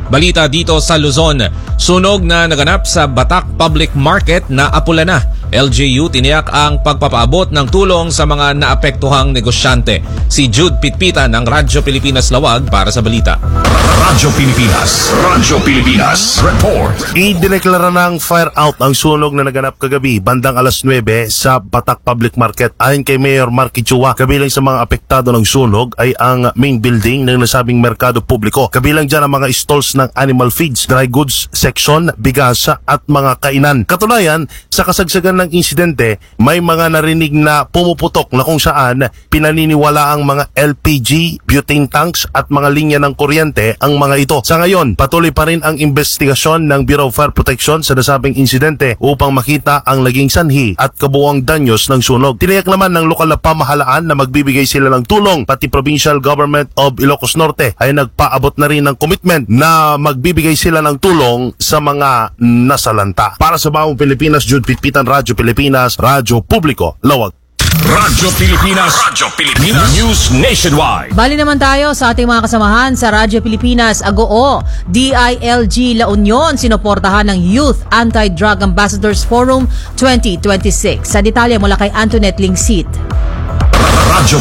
Balita dito sa Luzon, sunog na naganap sa Batak Public Market na apula na. LGU tiniyak ang pagpapaabot ng tulong sa mga naapektuhang negosyante. Si Jude Pitpita ng Radyo Pilipinas Lawag para sa balita. Radyo Pilipinas Report. Idineklara ng fire out ang sunog na naganap kagabi bandang alas 9 sa Batak Public Market. Ayon kay Mayor Marky Chua, kabilang sa mga apektado ng sunog ay ang main building ng nasabing merkado publiko. Kabilang dyan ang mga stalls ng animal feeds, dry goods section, bigas at mga kainan. Katunayan, sa kasagsagan ng insidente, may mga narinig na pumuputok na kung saan pinaniniwala ang mga LPG, butane tanks at mga linya ng kuryente ang mga ito. Sa ngayon, patuloy pa rin ang investigasyon ng Bureau of Fire Protection sa nasabing insidente upang makita ang naging sanhi at kabuuang danyos ng sunog. Tiniyak naman ng lokal na pamahalaan na magbibigay sila ng tulong, pati Provincial Government of Ilocos Norte ay nagpaabot na rin ng commitment na magbibigay sila ng tulong sa mga nasalanta. Para sa Bagong Pilipinas, Jude Pitpitan, Radyo Pilipinas, Radyo Publiko, Lawag. Radyo Pilipinas News Nationwide. Bali naman tayo sa ating mga kasamahan sa Radyo Pilipinas. Agoo, DILG La Union sinuportahan ng Youth Anti-Drug Ambassadors Forum 2026. Sa detalye mula kay Antoinette Lingsit. Radyo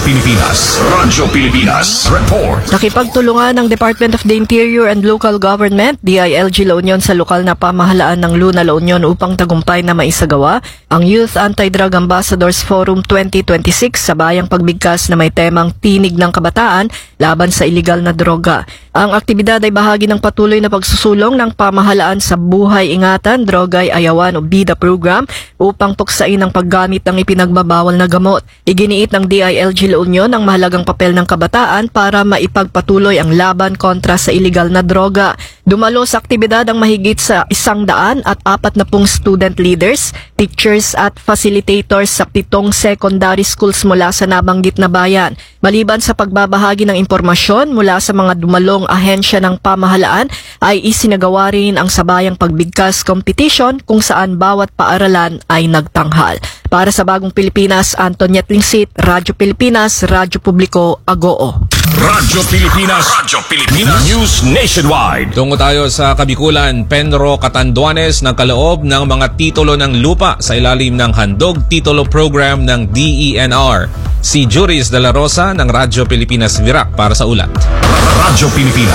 Pilipinas Report. Nakipagtulungan ng Department of the Interior and Local Government, DILG La Union sa lokal na pamahalaan ng Luna La Union upang tagumpay na maisagawa ang Youth Anti-Drug Ambassadors Forum 2026 sa bayang pagbigkas na may temang tinig ng kabataan laban sa iligal na droga. Ang aktibidad ay bahagi ng patuloy na pagsusulong ng pamahalaan sa Buhay Ingatan, Droga'y Ayawan o BIDA program upang tuksain ang paggamit ng ipinagbabawal na gamot. Iginiit ng DILG La Union ang mahalagang papel ng kabataan para maipagpatuloy ang laban kontra sa iligal na droga. Dumalo sa aktibidad ang mahigit sa 140 student leaders, teachers at facilitators sa 7 secondary schools mula sa nabanggit na bayan. Maliban sa pagbabahagi ng impormasyon mula sa mga dumalong ahensya ng pamahalaan, ay isinagawa rin ang sabayang pagbigkas competition kung saan bawat paaralan ay nagtanghal. Para sa Bagong Pilipinas, Antoinette Lingsit, Radyo Pilipinas, Radyo Publiko, Agoo. Radyo Pilipinas News Nationwide. Tungo tayo sa Kabikulan, Penro Catanduanes nagkaloob ng mga titulo ng lupa sa ilalim ng Handog Titulo Program ng DENR. Si Juris de la Rosa ng Radyo Pilipinas Virac para sa ulat. Radyo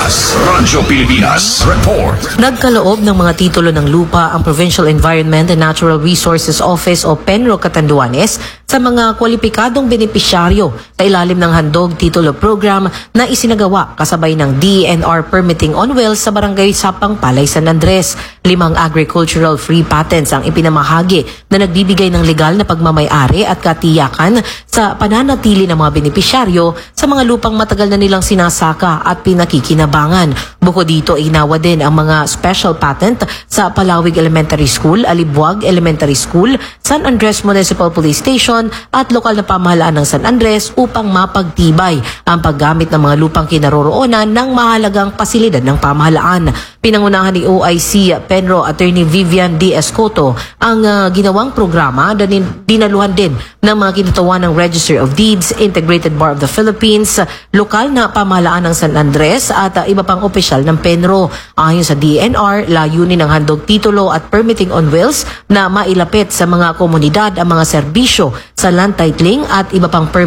Pilipinas Report. Nagkaloob ng mga titulo ng lupa ang Provincial Environment and Natural Resources Office o Penro Catanduanes sa mga kwalipikadong benepisyaryo sa ilalim ng Handog Titulo Program na isinagawa kasabay ng DENR Permitting on Wells sa Barangay Sapang Palay, San Andres. 5 agricultural free patents ang ipinamahagi na nagbibigay ng legal na pagmamay-ari at katiyakan sa pananatili ng mga benepisyaryo sa mga lupang matagal na nilang sinasaka at pinakikinabangan. Bukod dito, inawa din ang mga special patent sa Palawig Elementary School, Alibuag Elementary School, San Andres Municipal Police Station at lokal na pamahalaan ng San Andres upang mapagtibay ang paggamit ng mga lupang kinaroroonan ng mahalagang pasilidad ng pamahalaan. Pinangunahan ni OIC Penro Attorney Vivian D. Escoto ang ginawang programa na dinaluhan din ng mga kinutawan ng Register of Deeds, Integrated Bar of the Philippines, lokal na pamahalaan ng San Andres at iba pang opisyal ng Penro. Ayon sa DNR, layunin ng handog titulo at permitting on wills na mailapit sa mga komunidad ang mga serbisyo sa land titling at iba pang